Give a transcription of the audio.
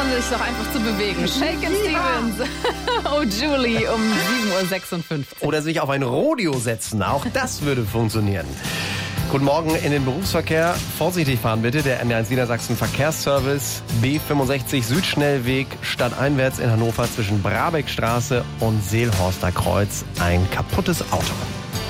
man sich doch einfach zu bewegen. Shakin' Stevens. Oh, Julie um 7.56 Uhr. Oder sich auf ein Rodeo setzen. Auch das würde funktionieren. Guten Morgen in den Berufsverkehr. Vorsichtig fahren bitte. Der NDR1 Niedersachsen Verkehrsservice B65 Südschnellweg stadteinwärts in Hannover zwischen Brabeckstraße und Seelhorster Kreuz. Ein kaputtes Auto.